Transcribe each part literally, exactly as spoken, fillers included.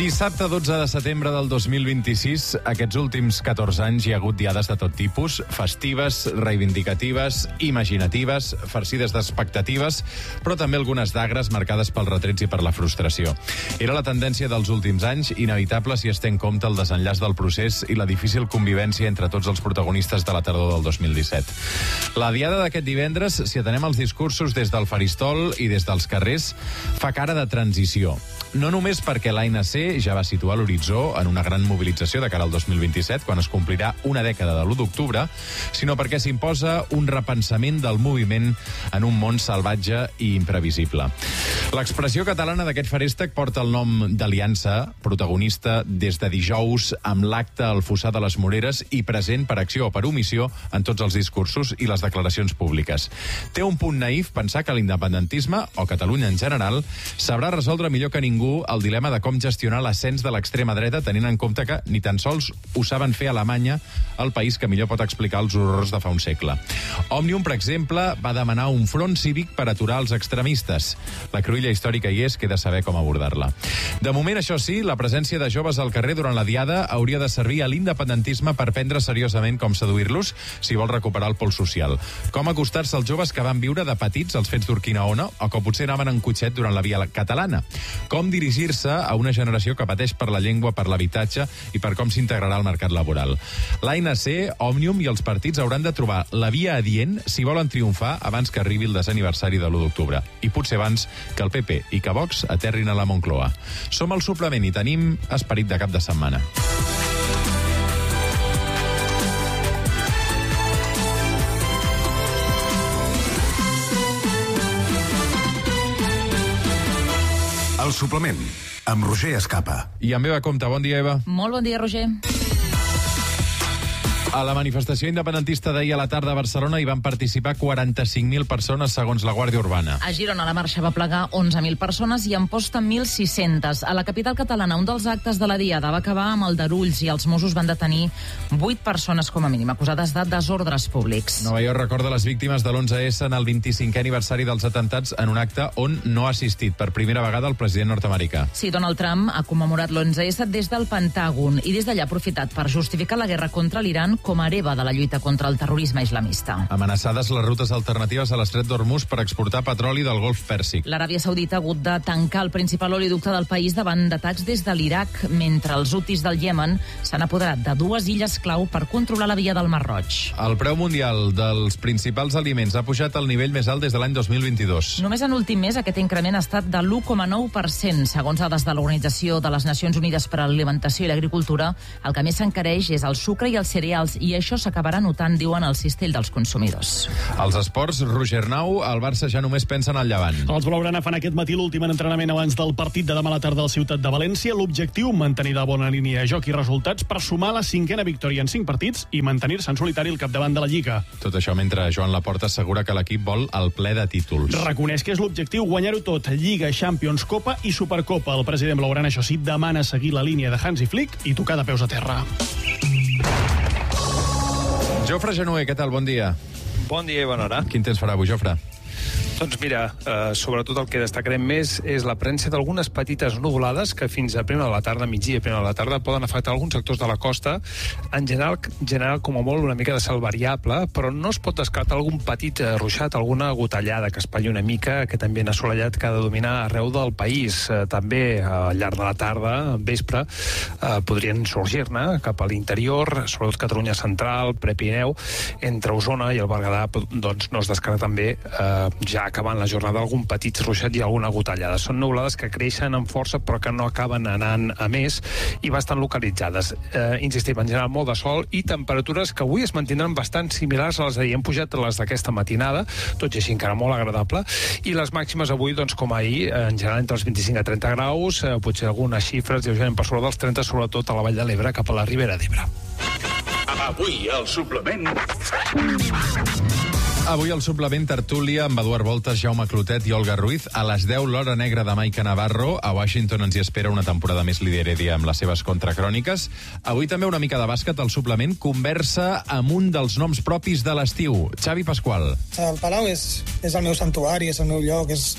Dissabte dotze de setembre del dos mil vint-i-sis, aquests últims catorze anys hi ha hagut diades de tot tipus, festives, reivindicatives, imaginatives, farcides d'expectatives, però també algunes d'agres marcades pels retrets i per la frustració. Era la tendència dels últims anys, inevitable si es té en compte el desenllaç del procés i la difícil convivència entre tots els protagonistes de la tardor del dos mil disset. La diada d'aquest divendres, si atenem els discursos des del faristol i des dels carrers, fa cara de transició. No només perquè l'A N C ja va situar l'horitzó en una gran mobilització de cara al dos mil vint-i-set, quan es complirà una dècada de l'u d'octubre, sinó perquè s'imposa un repensament del moviment en un món salvatge i imprevisible. L'expressió catalana d'aquest farèstec porta el nom d'Aliança, protagonista des de dijous amb l'acte al Fossar de les Moreres i present per acció o per omissió en tots els discursos i les declaracions públiques. Té un punt naïf pensar que l'independentisme, o Catalunya en general, sabrà resoldre millor que ningú el dilema de com gestionar l'ascens de l'extrema dreta, tenint en compte que ni tan sols ho saben fer a Alemanya, el país que millor pot explicar els horrors de fa un segle. Òmnium, per exemple, va demanar un front cívic per aturar els extremistes. La cruïlla històrica hi és, queda saber com abordar-la. De moment, això sí, la presència de joves al carrer durant la diada hauria de servir a l'independentisme per prendre seriosament com seduir-los si vol recuperar el pols social. Com acostar-se als joves que van viure de petits els fets d'Urquinaona o que potser anaven en cotxet durant la via catalana. Com dirigir-se a una generació que pateix per la llengua, per l'habitatge i per com s'integrarà al mercat laboral. L'A N C, Òmnium i els partits hauran de trobar la via adient si volen triomfar abans que arribi el desaniversari de l'u d'octubre. I potser abans que el P P i que Vox aterrin a la Moncloa. Som al suplement i tenim esperit de cap de setmana. El suplement, amb Roger Escapa. I amb Eva Compte. Bon dia, Eva. Molt bon dia, Roger. A la manifestació independentista d'ahir a la tarda a Barcelona hi van participar quaranta-cinc mil persones, segons la Guàrdia Urbana. A Girona la marxa va plegar onze mil persones i Amposta mil sis-centes. A la capital catalana, un dels actes de la diada va acabar amb aldarulls i els Mossos van detenir vuit persones com a mínim, acusades de desordres públics. Nova York recorda les víctimes de l'onze essa en el vint-i-cinquè aniversari dels atentats en un acte on no ha assistit per primera vegada el president nord-americà. Sí, Donald Trump ha commemorat l'onze essa des del Pentàgon i des d'allà ha aprofitat per justificar la guerra contra l'Iran com a hereva de la lluita contra el terrorisme islamista. Amenaçades les rutes alternatives a l'estret d'Hormuz per exportar petroli del Golf Pèrsic. L'Aràbia Saudita ha hagut de tancar el principal oleoducte del país davant d'atacs des de l'Iraq, mentre els hutis del Iemen s'han apoderat de dues illes clau per controlar la via del Mar Roig. El preu mundial dels principals aliments ha pujat al nivell més alt des de l'any dos mil vint-i-dos. Només en l'últim mes aquest increment ha estat de l'u coma nou per cent. Segons dades de l'Organització de les Nacions Unides per a l'Alimentació i l'Agricultura, el que més s'encareix és el sucre i els cereals, i això s'acabarà notant, diuen, el cistell dels consumidors. Els esports, Roger Nau, el Barça ja només pensa en el Llevant. Els blaugrana fan aquest matí l'últim entrenament abans del partit de demà a la tarda al Ciutat de València. L'objectiu, mantenir la bona línia de joc i resultats per sumar la cinquena victòria en cinc partits i mantenir-se en solitari al capdavant de la Lliga. Tot això mentre Joan Laporta assegura que l'equip vol el ple de títols. Reconeix que és l'objectiu guanyar-ho tot: Lliga, Champions, Copa i Supercopa. El president blaugrana, això sí, demana seguir la línia de Hansi Flick i tocar de peus a terra. Jofre Genuer, què tal? Bon dia. Bon dia i bona hora. Quin temps farà avui, Jofre? Doncs mira, eh, sobretot el que destacarem més és la presència d'algunes petites nuvolades que fins a primera de la tarda, migdia i primera de la tarda, poden afectar alguns sectors de la costa. En general, general com a molt, una mica de cel variable, però no es pot descartar algun petit ruixat, alguna gotellada que espatlli una mica aquest ambient assolellat que ha de dominar arreu del país. Eh, també al llarg de la tarda, vespre, eh, podrien sorgir-ne cap a l'interior, sobretot Catalunya central, Prepirineu, entre Osona i el Berguedà, doncs no es descarta també eh, ja acabant la jornada algun petit ruixat i alguna gotellada. Són nuvolades que creixen amb força però que no acaben anant a més i bastant localitzades. Eh, insistim, en general molt de sol i temperatures que avui es mantindran bastant similars a les d'ahir. Hem pujat les d'aquesta matinada, tot i així encara molt agradable, i les màximes avui, doncs com ahir, en general entre els vint-i-cinc a trenta graus, eh, potser algunes xifres lleugerament per sobre dels trenta, sobretot a la Vall de l'Ebre cap a la Ribera d'Ebre. Avui al suplement... Avui el suplement tertúlia amb Eduard Voltes, Jaume Clotet i Olga Ruiz. A les deu, l'Hora Negra de Maica Navarro. A Washington ens hi espera una temporada més líder amb les seves contracròniques. Avui també una mica de bàsquet al suplement. Conversa amb un dels noms propis de l'estiu, Xavi Pasqual. El Palau és, és el meu santuari, és el meu lloc, és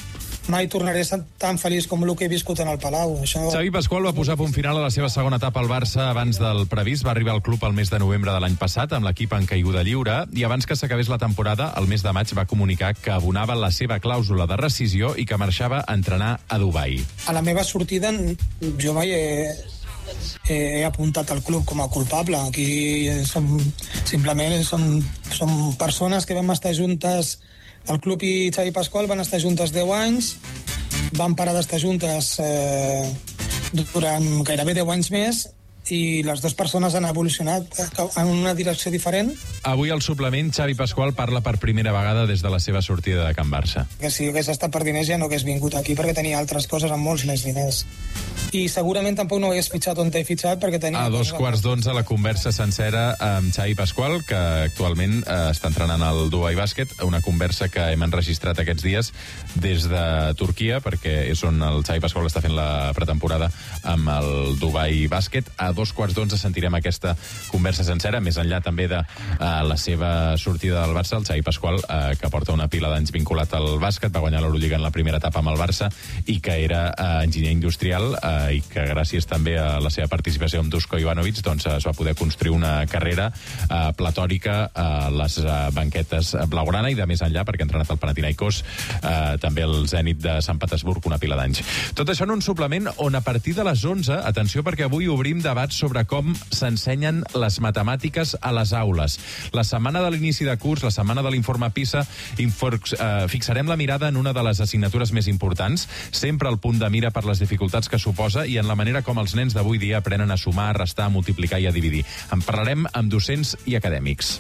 mai tornaré a ser tan feliç com el que he viscut en el Palau. Això... Xavi Pasqual va posar punt final a la seva segona etapa al Barça abans del previst. Va arribar al club el mes de novembre de l'any passat amb l'equip en caiguda lliure i abans que s'acabés la temporada, el mes de maig va comunicar que abonava la seva clàusula de rescisió i que marxava a entrenar a Dubai. A la meva sortida jo mai he, he apuntat al club com a culpable. Aquí som, simplement som, som persones que vam estar juntes. El club i Xavi Pasqual van estar juntes deu anys, van parar d'estar juntes eh, durant gairebé deu anys més, i les dues persones han evolucionat en una direcció diferent. Avui al suplement, Xavi Pasqual parla per primera vegada des de la seva sortida de Can Barça. Que si hagués estat per diners ja no hagués vingut aquí, perquè tenia altres coses amb molts més diners. I segurament tampoc no hagués fitxat on t'he fitxat, perquè tenia... A dos quarts d'onze la conversa sencera amb Xavi Pasqual, que actualment eh, està entrenant al Dubai Bàsquet, una conversa que hem enregistrat aquests dies des de Turquia, perquè és on el Xavi Pasqual està fent la pretemporada amb el Dubai Bàsquet. A dos quarts d'onze sentirem aquesta conversa sencera, més enllà també de uh, la seva sortida del Barça. El Xavi Pasqual, uh, que porta una pila d'anys vinculat al bàsquet, va guanyar l'Eurolliga en la primera etapa amb el Barça i que era uh, enginyer industrial uh, i que gràcies també a la seva participació amb Dusko Ivanovic doncs, uh, es va poder construir una carrera uh, platòrica a les uh, banquetes blaugrana i de més enllà, perquè ha entrenat el Panathinaikos, uh, també el Zenit de Sant Petersburg, una pila d'anys. Tot això en un suplement on a partir de les onze, atenció perquè avui obrim debat sobre com s'ensenyen les matemàtiques a les aules. La setmana de l'inici de curs, la setmana de l'informe PISA, inforx, eh, fixarem la mirada en una de les assignatures més importants, sempre al punt de mira per les dificultats que suposa i en la manera com els nens d'avui dia aprenen a sumar, a restar, a multiplicar i a dividir. En parlarem amb docents i acadèmics.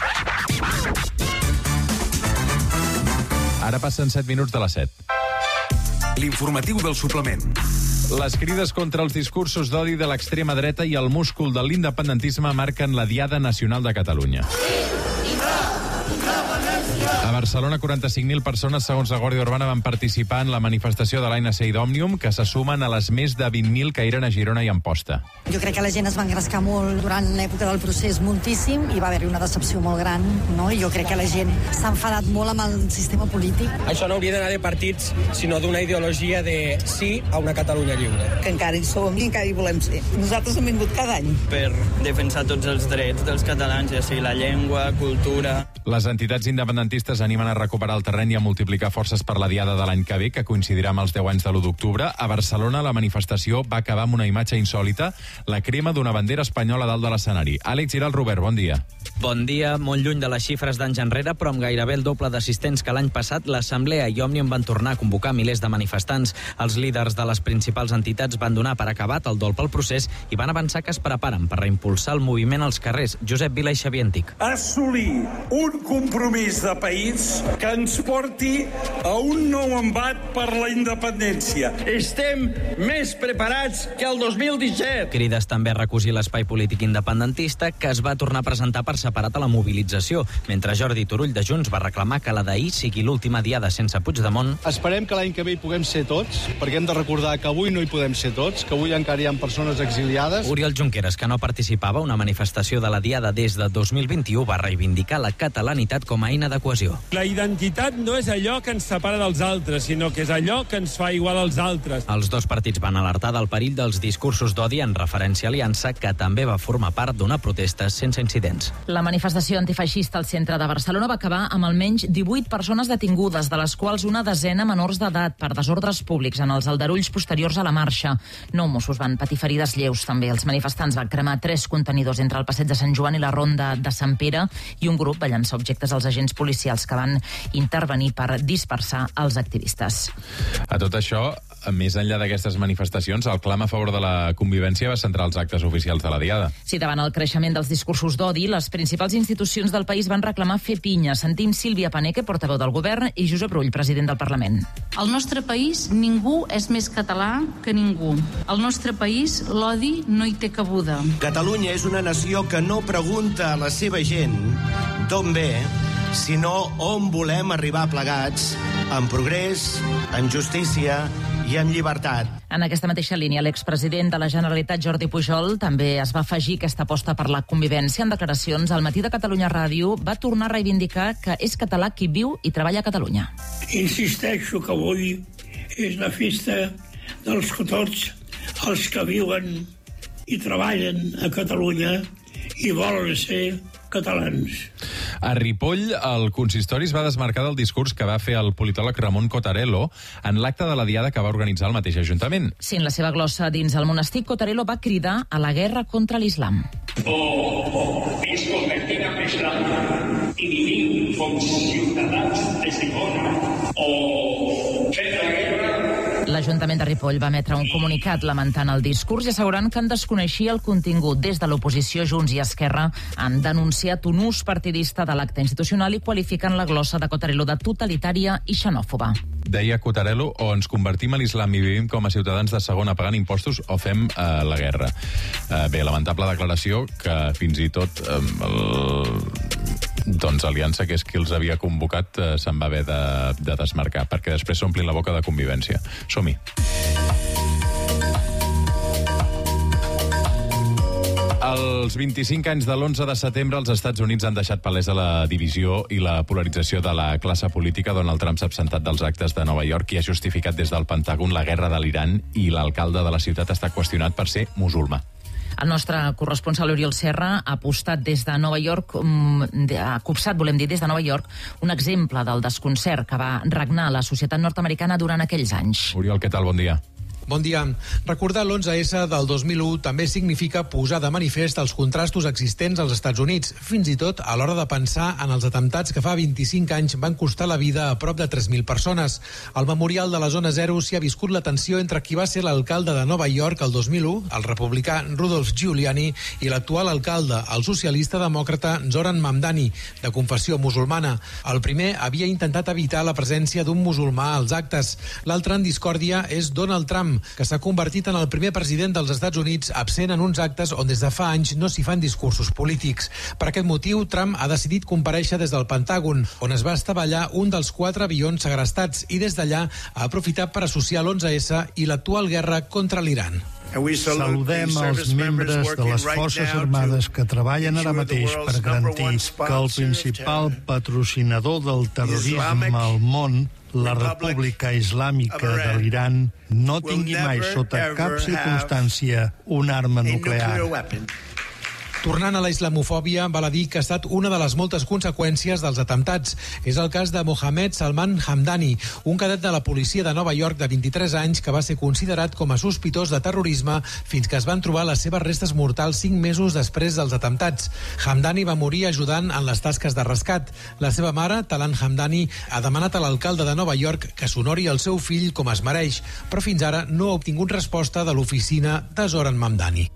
Ara passen set minuts de les set. L'informatiu del suplement. Les crides contra els discursos d'odi de l'extrema dreta i el múscul de l'independentisme marquen la Diada Nacional de Catalunya. A Barcelona, quaranta-cinc mil persones, segons la Guàrdia Urbana, van participar en la manifestació de l'A N C i d'Òmnium, que se sumen a les més de vint mil que eren a Girona i Amposta. Jo crec que la gent es va engrescar molt durant l'època del procés, moltíssim, i va haver-hi una decepció molt gran, no? I jo crec que la gent s'ha enfadat molt amb el sistema polític. Això no hauria d'anar de partits, sinó d'una ideologia de sí a una Catalunya lliure. Que encara hi som i encara hi volem ser. Nosaltres hem vingut cada any. Per defensar tots els drets dels catalans, ja sigui la llengua, cultura... Les entitats independentistes animen a recuperar el terreny i a multiplicar forces per la Diada de l'any que ve, que coincidirà amb els deu anys de l'u d'octubre. A Barcelona, la manifestació va acabar amb una imatge insòlita, la crema d'una bandera espanyola dalt de l'escenari. Àlex Giral, Robert, bon dia. Bon dia, molt lluny de les xifres d'anys enrere, però amb gairebé el doble d'assistents que l'any passat, l'Assemblea i Òmnium van tornar a convocar milers de manifestants. Els líders de les principals entitats van donar per acabat el dol pel procés i van avançar que es preparen per reimpulsar el moviment als carrers. Josep Vila i Xavier Antic. Assolir un compromís de país que ens porti a un nou embat per la independència. Estem més preparats que el dos mil disset. Crides també a recosir l'espai polític independentista, que es va tornar a presentar per separat a la mobilització, mentre Jordi Turull de Junts va reclamar que la d'ahir sigui l'última diada sense Puigdemont. Esperem que l'any que ve hi puguem ser tots, perquè hem de recordar que avui no hi podem ser tots, que avui encara hi ha persones exiliades. Oriol Junqueras, que no participava a una manifestació de la diada des de dos mil vint-i-u, va reivindicar la catalanitat com a eina de cohesió. La identitat no és allò que ens separa dels altres, sinó que és allò que ens fa igual als altres. Els dos partits van alertar del perill dels discursos d'odi en referència a Aliança, que també va formar part d'una protesta sense incidents. La manifestació antifeixista al centre de Barcelona va acabar amb almenys divuit persones detingudes, de les quals una desena menors d'edat per desordres públics en els aldarulls posteriors a la marxa. Nou Mossos van patir ferides lleus també. Els manifestants van cremar tres contenidors entre el passeig de Sant Joan i la ronda de Sant Pere i un grup va llançar objectes als agents policials que van intervenir per dispersar els activistes. A tot això, més enllà d'aquestes manifestacions, el clam a favor de la convivència va centrar els actes oficials de la Diada. Sí, davant el creixement dels discursos d'odi, les principals institucions del país van reclamar fer pinya. Sentim Sílvia Paneque, portaveu del govern, i Josep Rull, president del Parlament. Al nostre país ningú és més català que ningú. Al nostre país l'odi no hi té cabuda. Catalunya és una nació que no pregunta a la seva gent d'on ve, sinó on volem arribar plegats, amb progrés, amb justícia i amb llibertat. En aquesta mateixa línia, l'expresident de la Generalitat, Jordi Pujol, també es va afegir aquesta aposta per la convivència. En declaracions al Matí de Catalunya Ràdio va tornar a reivindicar que és català qui viu i treballa a Catalunya. Insisteixo que vull és la festa dels tots els que viuen i treballen a Catalunya i volen ser catalans. A Ripoll, el consistori es va desmarcar del discurs que va fer el politòleg Ramon Cottarello en l'acte de la Diada que va organitzar el mateix Ajuntament. Sí, en la seva glossa dins el monestir, Cottarello va cridar a la guerra contra l'islam. O és convertir en l'islam i vivim com ciutadans de segona, o fer la guerra. L'Ajuntament de Ripoll va emetre un comunicat lamentant el discurs i assegurant que en desconeixia el contingut. Des de l'oposició, Junts i Esquerra han denunciat un ús partidista de l'acte institucional i qualifiquen la glossa de Cottarello de totalitària i xenòfoba. Deia Cottarello, o ens convertim a l'islam i vivim com a ciutadans de segona pagant impostos o fem eh, la guerra. Eh, bé, lamentable declaració que fins i tot eh, el, doncs Aliança, que és qui els havia convocat, eh, se'n va haver de, de desmarcar, perquè després s'omplin la boca de convivència. Som-hi. Els vint-i-cinc anys de l'onze de setembre, els Estats Units han deixat palesa la divisió i la polarització de la classe política. Donald Trump s'ha absentat dels actes de Nova York i ha justificat des del Pentàgon la guerra de l'Iran, i l'alcalde de la ciutat està qüestionat per ser musulmà. El nostre corresponsal Oriol Serra ha apostat des de Nova York, ha copsat, volem dir, des de Nova York, un exemple del desconcert que va regnar a la societat nord-americana durant aquells anys. Oriol, què tal? Bon dia. Bon dia. Recordar l'onze esse del dos mil u també significa posar de manifest els contrastos existents als Estats Units, fins i tot a l'hora de pensar en els atemptats que fa vint-i-cinc anys van costar la vida a prop de tres mil persones. Al memorial de la Zona Zero s'hi ha viscut la tensió entre qui va ser l'alcalde de Nova York el dos mil u, el republicà Rudolph Giuliani, i l'actual alcalde, el socialista demòcrata Zoran Mamdani, de confessió musulmana. El primer havia intentat evitar la presència d'un musulmà als actes. L'altre en discòrdia és Donald Trump, que s'ha convertit en el primer president dels Estats Units absent en uns actes on des de fa anys no s'hi fan discursos polítics. Per aquest motiu, Trump ha decidit comparèixer des del Pentàgon, on es va estavellar un dels quatre avions segrestats, i des d'allà ha aprofitat per associar l'onze esse i l'actual guerra contra l'Iran. Saludem els membres de les Forces Armades que treballen ara mateix per garantir que el principal patrocinador del terrorisme al món, la República Islàmica de l'Iran, no tingui mai sota cap circumstància una arma nuclear. Tornant a la islamofòbia, val a dir que ha estat una de les moltes conseqüències dels atemptats. És el cas de Mohamed Salman Hamdani, un cadet de la policia de Nova York de vint-i-tres anys que va ser considerat com a sospitós de terrorisme fins que es van trobar les seves restes mortals cinc mesos després dels atemptats. Hamdani va morir ajudant en les tasques de rescat. La seva mare, Talan Hamdani, ha demanat a l'alcalde de Nova York que s'honori el seu fill com es mereix, però fins ara no ha obtingut resposta de l'oficina de Zoran Mamdani.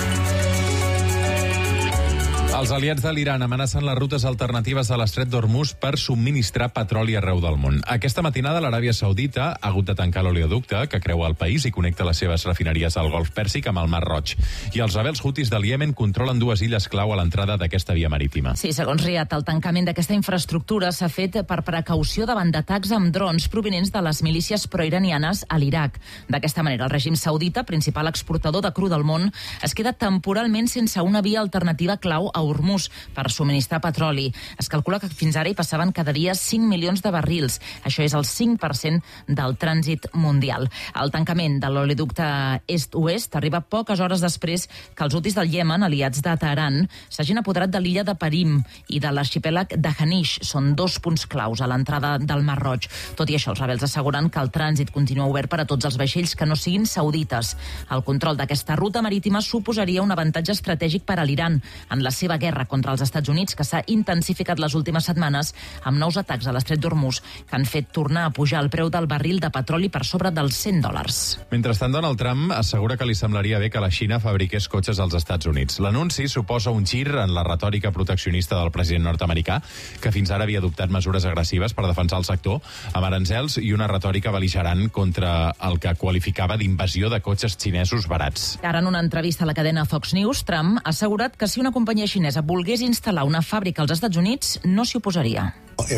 Els aliats de l'Iran amenacen les rutes alternatives de l'estret d'Hormuz per subministrar petroli arreu del món. Aquesta matinada l'Aràbia Saudita ha hagut de tancar l'oleoducte que creua el país i connecta les seves refineries al Golf Pèrsic amb el Mar Roig. I els rebels hutis del Iemen controlen dues illes clau a l'entrada d'aquesta via marítima. Sí, segons Riad, el tancament d'aquesta infraestructura s'ha fet per precaució davant d'atacs amb drons provinents de les milícies proiranianes a l'Iraq. D'aquesta manera, el règim saudita, principal exportador de cru del món, es queda temporalment sense una via alternativa clau a Hormuz per subministrar petroli. Es calcula que fins ara hi passaven cada dia cinc milions de barrils. Això és el cinc per cent del trànsit mundial. El tancament de l'oleoducte est-oest arriba poques hores després que els hutis del Iemen, aliats de Teheran, s'hagin apoderat de l'illa de Parim i de l'arxipèlag de Hanish. Són dos punts claus a l'entrada del Mar Roig. Tot i això, els rebels asseguren que el trànsit continua obert per a tots els vaixells que no siguin saudites. El control d'aquesta ruta marítima suposaria un avantatge estratègic per a l'Iran en la seva guerra contra els Estats Units, que s'ha intensificat les últimes setmanes amb nous atacs a l'estret d'Hormuz que han fet tornar a pujar el preu del barril de petroli per sobre dels cent dòlars. Mentrestant, Donald Trump assegura que li semblaria bé que la Xina fabriqués cotxes als Estats Units. L'anunci suposa un gir en la retòrica proteccionista del president nord-americà, que fins ara havia adoptat mesures agressives per defensar el sector, amb aranzels i una retòrica bel·ligerant contra el que qualificava d'invasió de cotxes xinesos barats. Ara, en una entrevista a la cadena Fox News, Trump ha assegurat que si una companyia xinesa volgués instal·lar una fàbrica als Estats Units, no s'hi oposaria.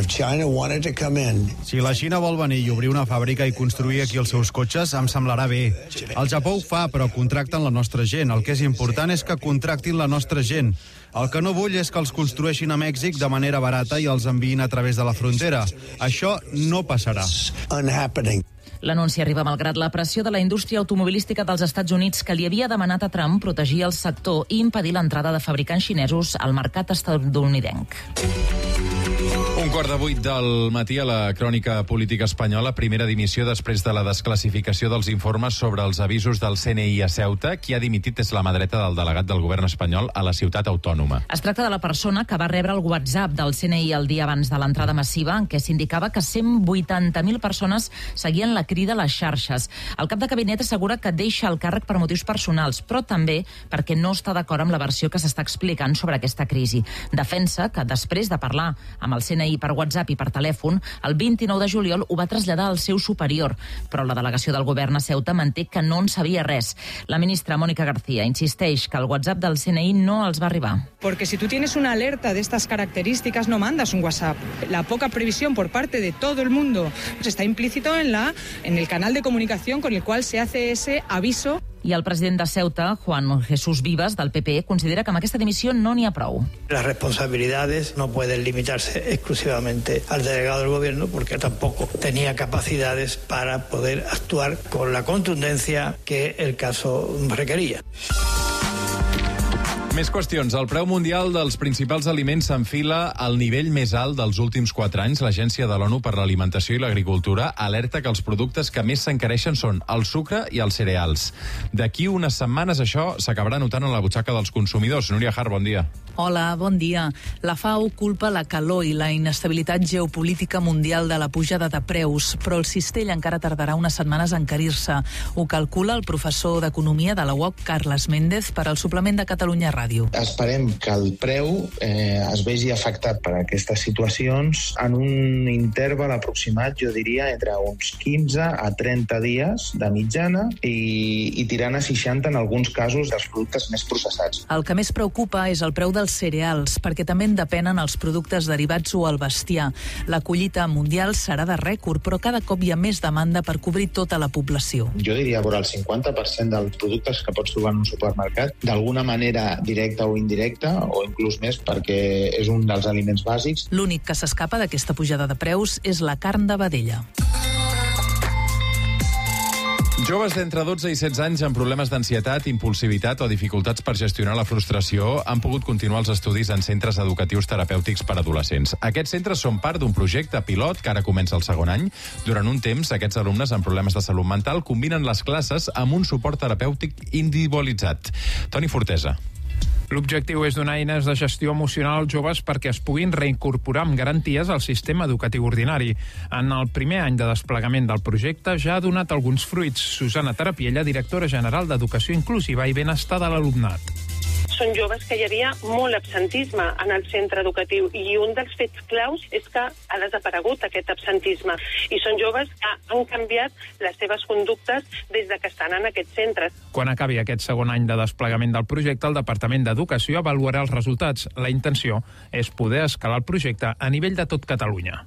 Si la Xina vol venir i obrir una fàbrica i construir aquí els seus cotxes, em semblarà bé. El Japó ho fa, però contracten la nostra gent. El que és important és que contractin la nostra gent. El que no vull és que els construeixin a Mèxic de manera barata i els enviïn a través de la frontera. Això no passarà. L'anunci arriba malgrat la pressió de la indústria automobilística dels Estats Units, que li havia demanat a Trump protegir el sector i impedir l'entrada de fabricants xinesos al mercat estatunidenc. Un quart de vuit del matí a la crònica política espanyola, primera dimissió després de la desclassificació dels informes sobre els avisos del C N I a Ceuta. Qui ha dimitit és la mà dreta del delegat del govern espanyol a la ciutat autònoma. Es tracta de la persona que va rebre el WhatsApp del C N I el dia abans de l'entrada massiva, en què s'indicava que cent vuitanta mil persones seguien la crida a les xarxes. El cap de gabinet assegura que deixa el càrrec per motius personals, però també perquè no està d'acord amb la versió que s'està explicant sobre aquesta crisi. Defensa que després de parlar amb el C N I per WhatsApp i per telèfon, el vint-i-nou de juliol ho va traslladar al seu superior, però la delegació del govern a Ceuta manté que no en sabia res. La ministra Mónica García insisteix que el WhatsApp del C N I no els va arribar. Porque si tú tienes una alerta de estas características, no mandas un WhatsApp. La poca previsión por parte de todo el mundo pues está implícito en, la, en el canal de comunicación con el cual se hace ese aviso. I el president de Ceuta, Juan Jesús Vivas, del P P E, considera que amb aquesta dimissió no n'hi ha prou. Las responsabilidades no pueden limitarse exclusivamente al delegado del gobierno, porque tampoco tenía capacidades para poder actuar con la contundencia que el caso requería. Més qüestions. El preu mundial dels principals aliments s'enfila al nivell més alt dels últims quatre anys. L'Agència de l'ONU per l'Alimentació i l'Agricultura alerta que els productes que més s'encareixen són el sucre i els cereals. D'aquí unes setmanes això s'acabarà notant en la butxaca dels consumidors. Núria Har, bon dia. Hola, bon dia. La FAO culpa la calor i la inestabilitat geopolítica mundial de la pujada de preus, però el cistell encara tardarà unes setmanes a encarir-se. Ho calcula el professor d'Economia de la U O C, Carles Méndez, per al suplement de Catalunya Ràdio. Esperem que el preu eh, es vegi afectat per aquestes situacions en un interval aproximat, jo diria, entre uns quinze a trenta dies de mitjana i, i tirant a seixanta en alguns casos dels productes més processats. El que més preocupa és el preu dels cereals, perquè també en depenen els productes derivats o el bestiar. La collita mundial serà de rècord, però cada cop hi ha més demanda per cobrir tota la població. Jo diria vora el cinquanta per cent dels productes que pots trobar en un supermercat, d'alguna manera directa o indirecta, o inclús més, perquè és un dels aliments bàsics. L'únic que s'escapa d'aquesta pujada de preus és la carn de vedella. Joves d'entre dotze i setze anys amb problemes d'ansietat, impulsivitat o dificultats per gestionar la frustració han pogut continuar els estudis en centres educatius terapèutics per adolescents. Aquests centres són part d'un projecte pilot que ara comença el segon any. Durant un temps, aquests alumnes amb problemes de salut mental combinen les classes amb un suport terapèutic individualitzat. Toni Fortesa. L'objectiu és donar eines de gestió emocional als joves perquè es puguin reincorporar amb garanties al sistema educatiu ordinari. En el primer any de desplegament del projecte ja ha donat alguns fruits. Susana Terapiella, directora general d'Educació Inclusiva i Benestar de l'Alumnat. Són joves que hi havia molt absentisme en el centre educatiu i un dels fets claus és que ha desaparegut aquest absentisme i són joves que han canviat les seves conductes des de que estan en aquests centres. Quan acabi aquest segon any de desplegament del projecte, el Departament d'Educació avaluarà els resultats. La intenció és poder escalar el projecte a nivell de tot Catalunya.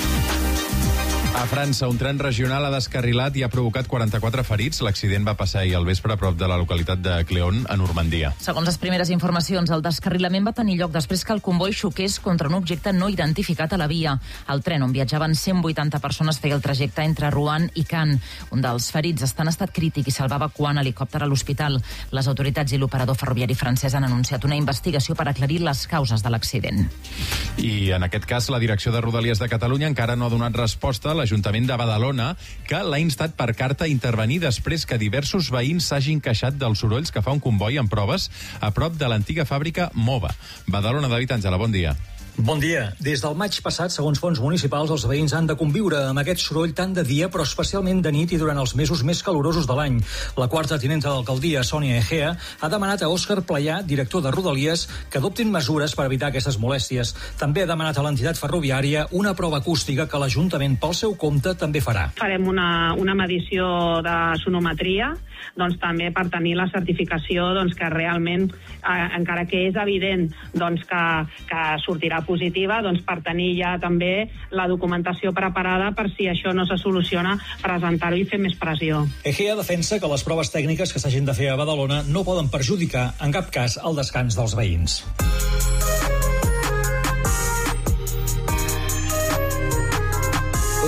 A França, un tren regional ha descarrilat i ha provocat quaranta-quatre ferits. L'accident va passar ahir al vespre a prop de la localitat de Cléon, a Normandia. Segons les primeres informacions, el descarrilament va tenir lloc després que el comboi xoqués contra un objecte no identificat a la via. El tren on viatjaven cent vuitanta persones feia el trajecte entre Rouen i Cannes. Un dels ferits està en estat crític i se'l va evacuar en helicòpter a l'hospital. Les autoritats i l'operador ferroviari francès han anunciat una investigació per aclarir les causes de l'accident. I en aquest cas, la direcció de Rodalies de Catalunya encara no ha donat resposta a l'Ajuntament de Badalona, que l'ha instat per carta a intervenir després que diversos veïns s'hagin queixat dels sorolls que fa un comboi en proves a prop de l'antiga fàbrica Mova. Badalona, David Àngela, bon dia. Bon dia. Des del maig passat, segons fons municipals, els veïns han de conviure amb aquest soroll tant de dia, però especialment de nit i durant els mesos més calorosos de l'any. La quarta tinenta d'alcaldia, Sònia Egea, ha demanat a Òscar Playà, director de Rodalies, que adoptin mesures per evitar aquestes molèsties. També ha demanat a l'entitat ferroviària una prova acústica que l'Ajuntament, pel seu compte, també farà. Farem una, una medició de sonometria, doncs també per tenir la certificació doncs, que realment, eh, encara que és evident doncs, que, que sortirà positiva, doncs per tenir ja també la documentació preparada per si això no se soluciona, presentar-ho i fer més pressió. Egea defensa que les proves tècniques que s'hagin de fer a Badalona no poden perjudicar en cap cas el descans dels veïns.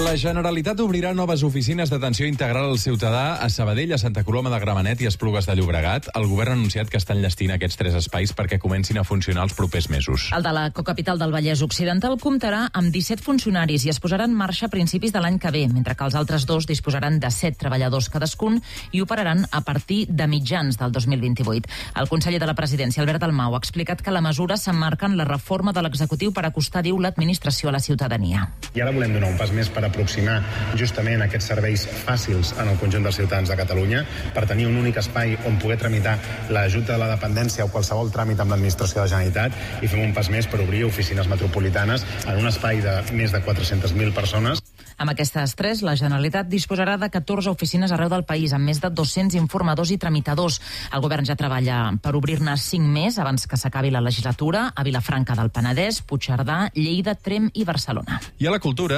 La Generalitat obrirà noves oficines d'atenció integral al ciutadà a Sabadell, a Santa Coloma de Gramenet i a Esplugues de Llobregat. El govern ha anunciat que està enllestint aquests tres espais perquè comencin a funcionar els propers mesos. El de la cocapital del Vallès Occidental comptarà amb disset funcionaris i es posarà en marxa a principis de l'any que ve, mentre que els altres dos disposaran de set treballadors cadascun i operaran a partir de mitjans del dos mil vint-i-vuit. El conseller de la Presidència, Albert Dalmau, ha explicat que la mesura s'emmarca en la reforma de l'executiu per acostar, diu, l'administració a la ciutadania. I ara volem donar un pas més per aproximar justament aquests serveis fàcils en el conjunt dels ciutadans de Catalunya, per tenir un únic espai on poder tramitar l'ajut de la dependència o qualsevol tràmit amb l'administració de la Generalitat, i fem un pas més per obrir oficines metropolitanes en un espai de més de quatre-centes mil persones. Amb aquestes tres, la Generalitat disposarà de catorze oficines arreu del país, amb més de dos-cents informadors i tramitadors. El govern ja treballa per obrir-ne cinc més abans que s'acabi la legislatura a Vilafranca del Penedès, Puigcerdà, Lleida, Tremp i Barcelona. I a la cultura...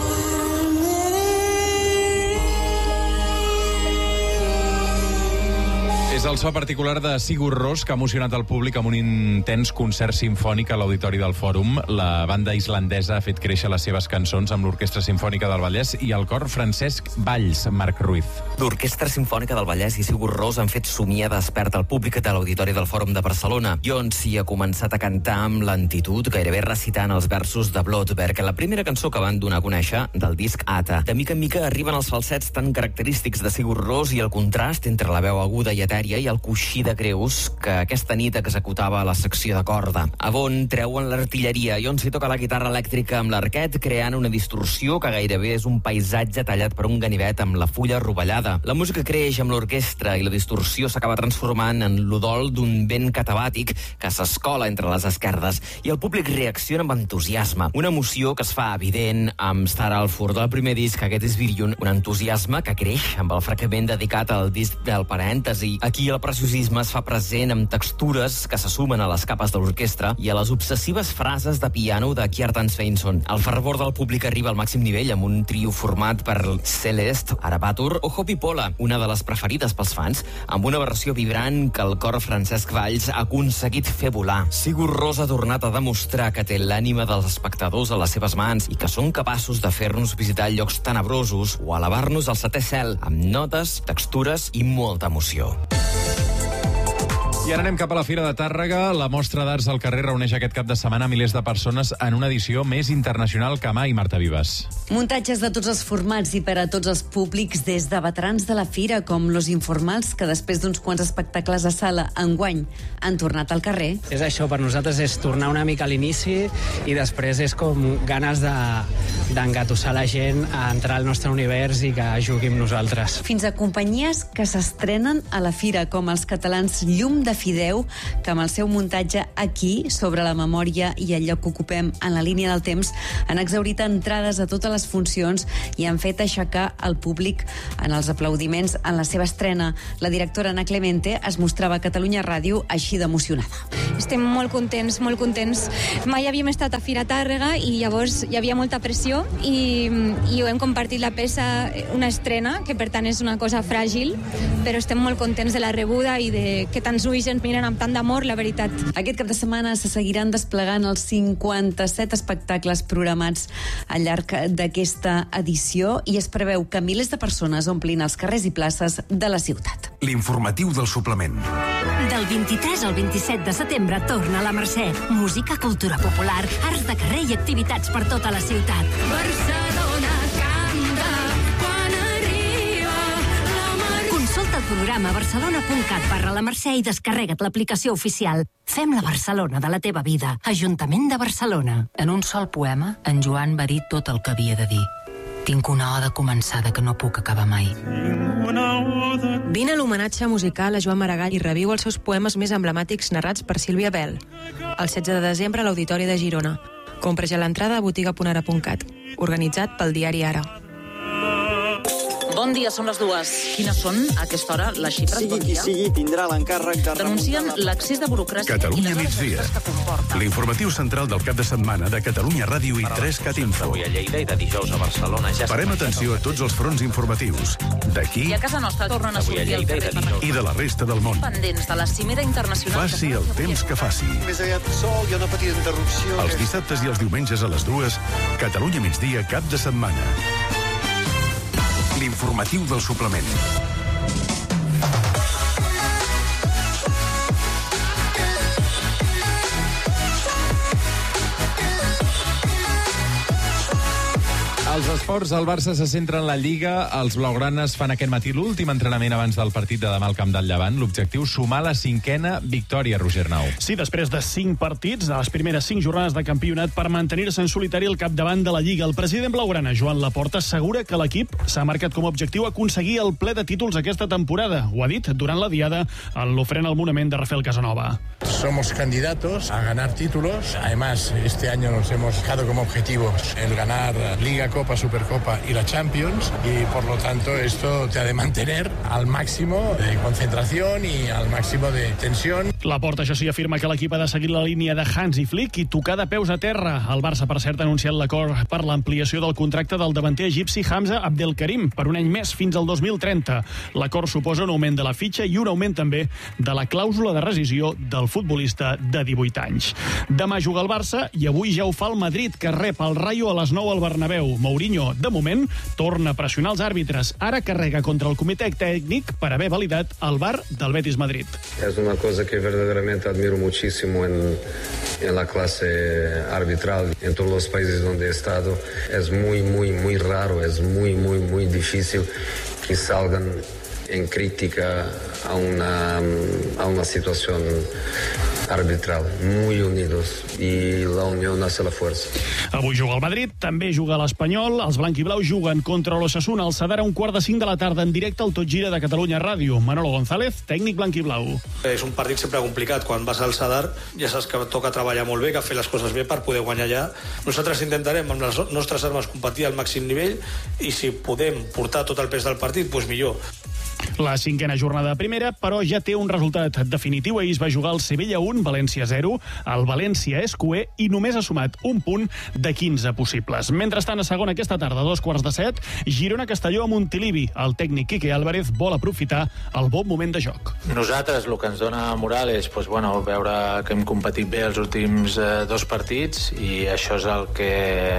És el so particular de Sigur Rós, que ha emocionat el públic amb un intens concert simfònic a l'Auditori del Fòrum. La banda islandesa ha fet créixer les seves cançons amb l'Orquestra Simfònica del Vallès i el cor Francesc Valls, Marc Ruiz. L'Orquestra Simfònica del Vallès i Sigur Rós han fet somiar despert al públic de l'Auditori del Fòrum de Barcelona, i on s'hi ha començat a cantar amb lentitud, gairebé recitant els versos de Blodberg, la primera cançó que van donar a conèixer del disc Ata. De mica en mica arriben els falsets tan característics de Sigur Rós i el contrast entre la veu aguda i etèria i el coixí de greus que aquesta nit executava a la secció de corda. A on treuen l'artilleria i on s'hi toca la guitarra elèctrica amb l'arquet, creant una distorsió que gairebé és un paisatge tallat per un ganivet amb la fulla rovellada. La música creix amb l'orquestra i la distorsió s'acaba transformant en l'udol d'un vent catabàtic que s'escola entre les esquerdes, i el públic reacciona amb entusiasme. Una emoció que es fa evident amb Star Alford, del primer disc, aquest és Virjun, un entusiasme que creix amb el fragment dedicat al disc del parèntesi. Aquí el preciosisme es fa present amb textures que se sumen a les capes de l'orquestra i a les obsessives frases de piano de Kjartan Sveinsson. El fervor del públic arriba al màxim nivell amb un trio format per Celeste, Arabatur o Hopi Pola, una de les preferides pels fans, amb una versió vibrant que el cor Francesc Valls ha aconseguit fer volar. Sigur Rós ha tornat a demostrar que té l'ànima dels espectadors a les seves mans i que són capaços de fer-nos visitar llocs tenebrosos o elevar-nos al setè cel amb notes, textures i molta emoció. I ara anem cap a la Fira de Tàrrega. La mostra d'arts al carrer reuneix aquest cap de setmana milers de persones en una edició més internacional que mai, Marta Vives. Muntatges de tots els formats i per a tots els públics, des de veterans de la Fira, com Los Informals, que després d'uns quants espectacles a sala enguany han tornat al carrer. És això, per nosaltres és tornar una mica a l'inici i després és com ganes de, d'engatussar la gent a entrar al nostre univers i que jugui amb nosaltres. Fins a companyies que s'estrenen a la Fira, com els catalans Llum de Fideu, que amb el seu muntatge Aquí, sobre la memòria i el lloc que ocupem en la línia del temps, han exhaurit entrades a totes les funcions i han fet aixecar el públic en els aplaudiments en la seva estrena. La directora Ana Clemente es mostrava a Catalunya Ràdio així d'emocionada. Estem molt contents, molt contents. Mai havíem estat a Fira Tàrrega i llavors hi havia molta pressió i, i hem compartit la peça, una estrena, que per tant és una cosa fràgil, però estem molt contents de la rebuda i de que tants ulls ens miren amb tant d'amor, la veritat. Aquest cap de setmana se seguiran desplegant els cinquanta-set espectacles programats al llarg d'aquesta edició i es preveu que milers de persones omplin els carrers i places de la ciutat. L'informatiu del suplement. Del vint-i-tres al vint-i-set de setembre torna a la Mercè. Música, cultura popular, arts de carrer i activitats per tota la ciutat. Barcelona canta quan arriba la Mercè. Consulta el programa barcelona punt cat barra la Mercè i descarrega't l'aplicació oficial. Fem la Barcelona de la teva vida. Ajuntament de Barcelona. En un sol poema, en Joan va dir tot el que havia de dir. Tinc una oda començada que no puc acabar mai. Vine a l'homenatge musical a Joan Maragall i reviu els seus poemes més emblemàtics narrats per Sílvia Bell. El setze de desembre a l'Auditori de Girona. Compra ja l'entrada a botiga punt ara punt cat. Organitzat pel diari Ara. Bon dia, són les dues. Quines són, a aquesta hora, les xifres? Sigui bon qui dia? sigui, tindrà l'encàrrec de... Denuncien l'accés de burocràcia Catalunya i les migdia. hores que comporta. L'informatiu central del cap de setmana de Catalunya Ràdio i tres cat info. Avui a Lleida i de dijous a Barcelona. Ja Parem atenció a tots els fronts informatius. D'aquí I a casa nostra tornen a Avui a sortir al Lleida i carrer de dijous. i de la resta del món. pendents de la cimera internacional. Faci el temps que faci. Més aviat sol, hi ha una petita interrupció. Els dissabtes i els diumenges a les dues, Catalunya migdia cap de setmana. L'informatiu del suplement. Als esports, el Barça se centra en la Lliga. Els blaugranes fan aquest matí l'últim entrenament abans del partit de demà al Camp del Llevant. L'objectiu, sumar la cinquena victòria, Roger Nau. Sí, després de cinc partits, de les primeres cinc jornades de campionat, per mantenir-se en solitari al capdavant de la Lliga. El president blaugrana, Joan Laporta, assegura que l'equip s'ha marcat com a objectiu aconseguir el ple de títols aquesta temporada. Ho ha dit durant la diada en l'ofrena al monument de Rafael Casanova. Somos candidatos a ganar títulos. Además, este año nos hemos fijado como objetivos el ganar Liga, Copa, Supercopa y la Champions, y por lo tanto esto te ha de mantener al máximo de concentración y al máximo de tensión. Laporta, això sí, afirma que l'equip ha de seguir la línia de Hansi Flick i tocar de peus a terra. El Barça, per cert, ha anunciat l'acord per l'ampliació del contracte del davanter egipci Hamza Abdelkarim per un any més, fins al dos mil trenta. L'acord suposa un augment de la fitxa i un augment també de la clàusula de rescisió del futbolista de divuit anys. Demà juga el Barça i avui ja ho fa el Madrid, que rep el Rayo a les nou al Bernabéu. Mourinho, de moment, torna a pressionar els àrbitres. Ara carrega contra el comitè tècnic per haver validat el V A R del Betis Madrid. Es una cosa que verdaderamente admiro muchísimo en, en la clase arbitral. En todos los países donde he estado es muy, muy, muy raro, es muy, muy, muy difícil que salgan en crítica a una, a una situación arbitral, muy unidos, y la unión hace la fuerza. Avui juga el Madrid, també juga l'Espanyol, els blanquiblaus juguen contra l'Osasuna al Sadar a un quart de cinc de la tarda en directe al Tot Gira de Catalunya Ràdio. Manolo González, tècnic blanquiblau. És un partit sempre complicat, quan vas al Sadar ja saps que toca treballar molt bé, que fer les coses bé per poder guanyar allà. Nosaltres intentarem amb les nostres armes competir al màxim nivell i si podem portar tot el pes del partit, doncs millor. La cinquena jornada de primera, però ja té un resultat definitiu. Ahir es va jugar el Sevilla un, València zero. El València és cuer i només ha sumat un punt de quinze possibles. Mentrestant, a segona aquesta tarda, a dos quarts de set, Girona-Castelló a Montilivi. El tècnic Quique Álvarez vol aprofitar el bon moment de joc. Nosaltres el que ens dona moral és pues, bueno, veure que hem competit bé els últims eh, dos partits i això és el que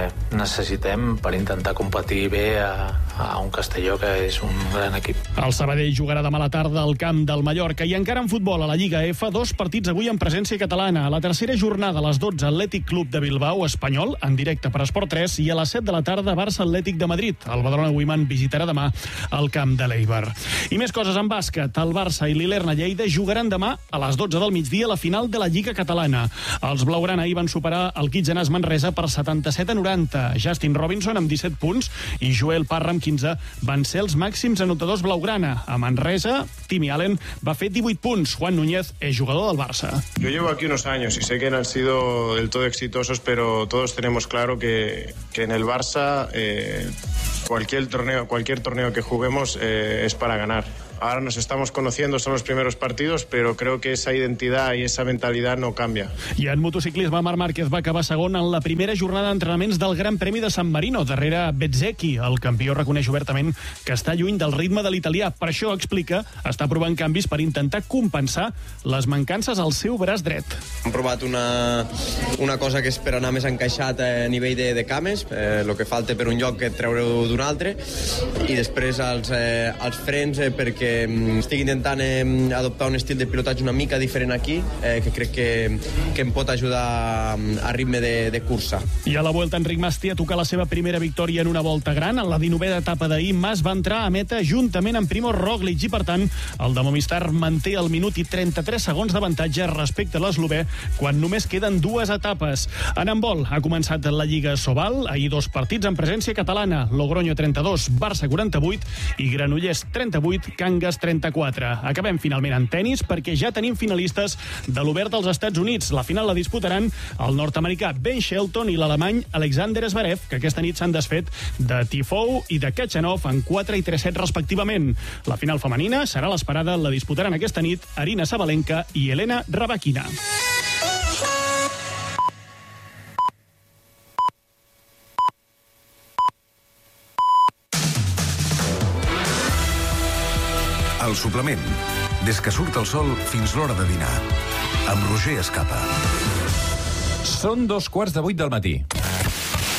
necessitem per intentar competir bé a, a un Castelló que és un gran equip. El Sabadell jugarà demà a la tarda al camp del Mallorca. I encara en futbol, a la Lliga F, dos partits avui en presència catalana. A la tercera jornada, a les dotze, Atlètic Club de Bilbao, Espanyol, en directe per Esport tres, i a les set de la tarda, Barça Atlètic de Madrid. El Badalona Women visitarà demà el camp de l'Eibar. I més coses en bàsquet. El Barça i l'Ilerna Lleida jugaran demà a les dotze del migdia la final de la Lliga Catalana. Els blaugrana ahir van superar el Kitgenàs Manresa per setanta-set a noranta. Justin Robinson amb disset punts i Joel Parra amb quinze van ser els màxims anotadors blaugrana. A Manresa, Timmy Allen va fer divuit punts. Juan Núñez és jugador del Barça. Yo llevo aquí unos años y sé que no han sido del todo exitosos, pero todos tenemos claro que, que en el Barça eh, cualquier torneo, cualquier torneo que juguemos eh, es para ganar. Ahora nos estamos conociendo, son los primeros partidos, pero creo que esa identidad y esa mentalidad no cambia. I en motociclisme, Marc Márquez va acabar segon en la primera jornada d'entrenaments del Gran Premi de San Marino, darrere Bezzecchi. El campió reconeix obertament que està lluny del ritme de l'italià. Per això, explica, està provant canvis per intentar compensar les mancances al seu braç dret. Hem provat una, una cosa que és per anar més encaixat a nivell de, de cames, eh, el que falta per un lloc que treure-ho d'un altre, i després els, eh, els frens eh, perquè estic intentant eh, adoptar un estil de pilotatge una mica diferent aquí, eh, que crec que, que em pot ajudar a ritme de, de cursa. I a la Vuelta, Enric Mas té a tocar la seva primera victòria en una volta gran. En la dinovena etapa d'ahir, Mas va entrar a meta juntament amb Primož Roglič i, per tant, el de Movistar manté el minut i trenta-tres segons d'avantatge respecte a l'eslovè quan només queden dues etapes. En handbol ha començat la Lliga Sobal. Ahir dos partits en presència catalana. Logroño trenta-dos, Barça quaranta-vuit i Granollers trenta-vuit, Cangas trenta-quatre. Acabem finalment en tennis perquè ja tenim finalistes de l'Obert dels Estats Units. La final la disputaran el nord-americà Ben Shelton i l'alemany Alexander Zverev, que aquesta nit s'han desfet de Tiafoe i de Khachanov en quatre i tres set respectivament. La final femenina serà l'esperada, la disputaran aquesta nit Arina Sabalenka i Elena Rybakina. El suplement. Des que surt el sol fins l'hora de dinar. Amb Roger Escapa. Són dos quarts de vuit del matí.